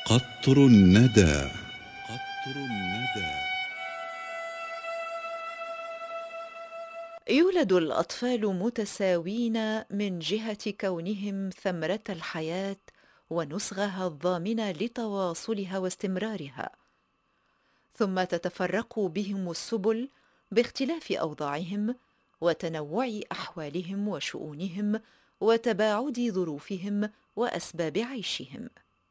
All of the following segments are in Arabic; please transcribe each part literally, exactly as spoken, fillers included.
قطر الندى. قطر الندى. يولد الأطفال متساوين من جهة كونهم ثمرة الحياة ونسغها الضامنة لتواصلها واستمرارها، ثم تتفرق بهم السبل باختلاف أوضاعهم وتنوع أحوالهم وشؤونهم وتباعد ظروفهم وأسباب عيشهم.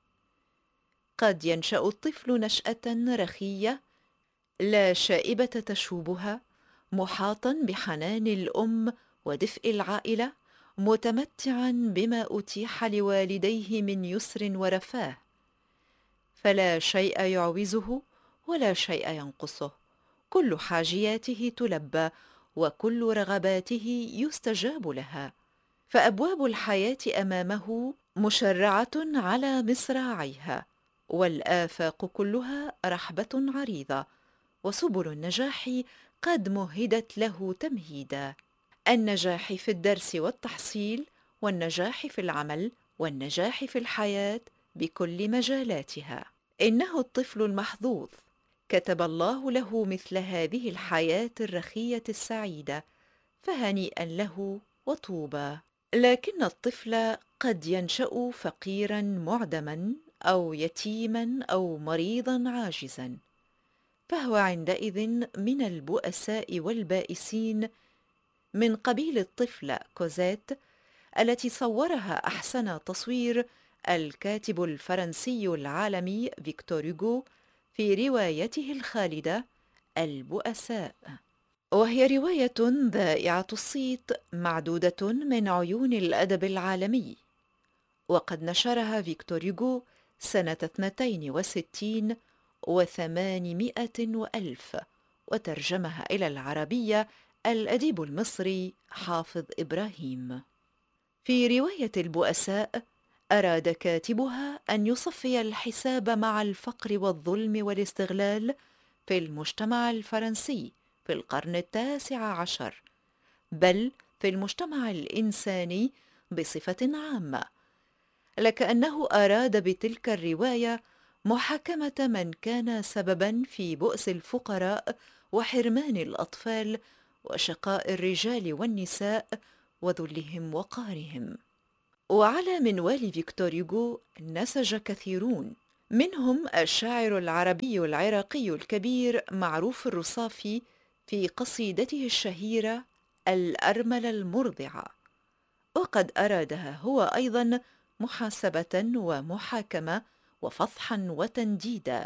قد ينشأ الطفل نشأة رخية لا شائبة تشوبها، محاطا بحنان الأم ودفء العائلة، متمتعا بما أتيح لوالديه من يسر ورفاه، فلا شيء يعوزه ولا شيء ينقصه، كل حاجياته تلبى وكل رغباته يستجاب لها، فأبواب الحياة أمامه مشرعة على مصراعيها، والآفاق كلها رحبة عريضة، وسبل النجاح قد مهدت له تمهيدا: النجاح في الدرس والتحصيل، والنجاح في العمل، والنجاح في الحياة بكل مجالاتها. إنه الطفل المحظوظ، كتب الله له مثل هذه الحياة الرخية السعيدة، فهنيئا له وطوبى. لكن الطفل قد ينشأ فقيرا معدما أو يتيما أو مريضا عاجزا، فهو عندئذ من البؤساء والبائسين، من قبيل الطفلة كوزيت التي صورها أحسن تصوير الكاتب الفرنسي العالمي فيكتور هوغو في روايته الخالدة البؤساء، وهي رواية ذائعة الصيت معدودة من عيون الأدب العالمي، وقد نشرها فيكتور هوغو سنة اثنتين وستين وثمانمائة وألف، وترجمها إلى العربية الأديب المصري حافظ إبراهيم. في رواية البؤساء أراد كاتبها أن يصفي الحساب مع الفقر والظلم والاستغلال في المجتمع الفرنسي في القرن التاسع عشر، بل في المجتمع الإنساني بصفة عامة، لكأنه أراد بتلك الرواية محاكمة من كان سببا في بؤس الفقراء وحرمان الأطفال وشقاء الرجال والنساء وذلهم وقهرهم. وعلى منوال فيكتور هوغو نسج كثيرون، منهم الشاعر العربي العراقي الكبير معروف الرصافي في قصيدته الشهيرة الأرملة المرضعة، وقد أرادها هو أيضا محاسبة ومحاكمة وفضحا وتنديدا،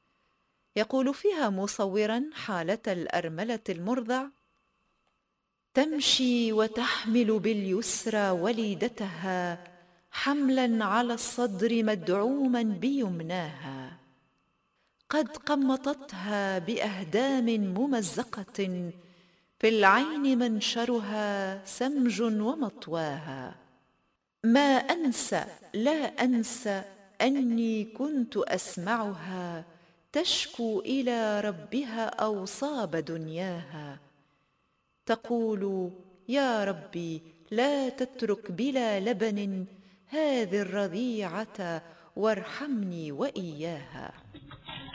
يقول فيها مصورا حالة الأرملة المرضع: تمشي وتحمل باليسرى وليدتها حملا على الصدر مدعوما بيمناها، قد قمطتها بأهدام ممزقة في العين منشرها سمج ومطواها، ما أنسى لا أنسى أني كنت أسمعها تشكو إلى ربها أوصاب دنياها، تقول يا ربي لا تترك بلا لبن هذه الرضيعة وارحمني وإياها.